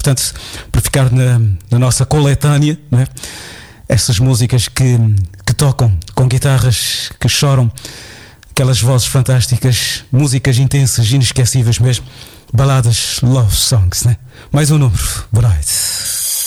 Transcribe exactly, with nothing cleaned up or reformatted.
portanto, para ficar na, na nossa coletânea, não é? Essas músicas que, que tocam com guitarras que choram, aquelas vozes fantásticas, músicas intensas, inesquecíveis mesmo, baladas, love songs, né? Mais um número, Bright.